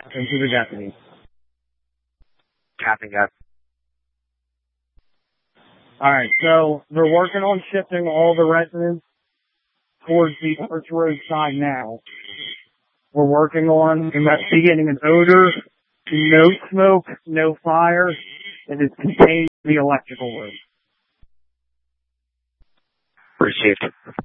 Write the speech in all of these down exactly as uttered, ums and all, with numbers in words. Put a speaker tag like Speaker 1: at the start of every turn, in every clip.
Speaker 1: into the deputy.
Speaker 2: Captain, got.
Speaker 1: Alright, so they're working on shifting all the residents towards the Arch Road side now. We're working on investigating an odor, no smoke, no fire, and it's contained in the electrical room.
Speaker 2: Received.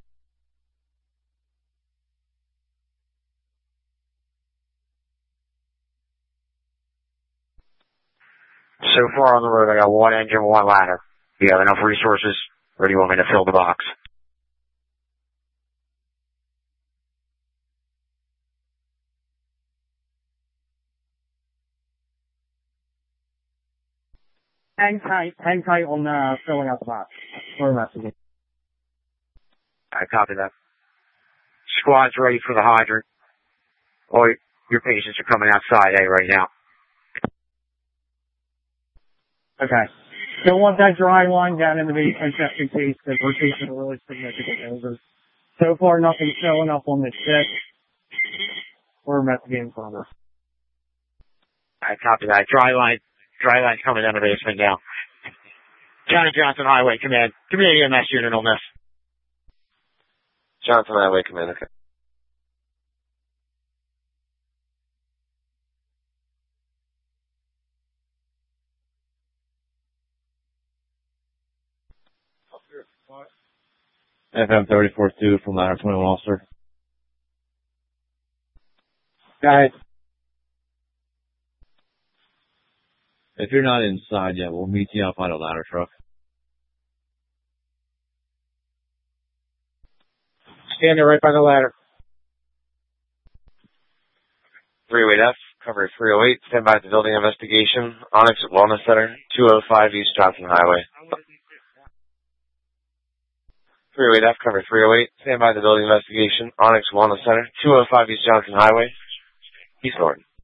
Speaker 2: So far on the road, I got one engine, one ladder. Do you have enough resources, or do you want me to fill the box?
Speaker 1: Hang tight, hang tight on uh, filling out the box. We're investigating.
Speaker 2: I copy that. Squad's ready for the hydrant. All your patients are coming outside, eh, right now.
Speaker 1: Okay. Don't want that dry line down in the basement just in case, because we're taking a really significant over. So far, nothing's showing up on the ship. We're investigating further.
Speaker 2: I copy that. Dry line, dry line's coming down the basement now. County Johnson Highway Command. Community E M S unit on this.
Speaker 3: Johnson Highway Command, okay.
Speaker 4: F M thirty-four two from ladder twenty-one officer.
Speaker 1: Guys.
Speaker 4: If you're not inside yet, we'll meet you outside a ladder truck.
Speaker 1: Stand there right by the ladder.
Speaker 3: three oh eight F, cover three oh eight, stand by at the building investigation. Onyx Wellness Center, two oh five East Johnson Highway. three oh eight F, cover three oh eight, stand by at the building investigation. Onyx Wellness Center, two oh five East Johnson Highway, East Norton.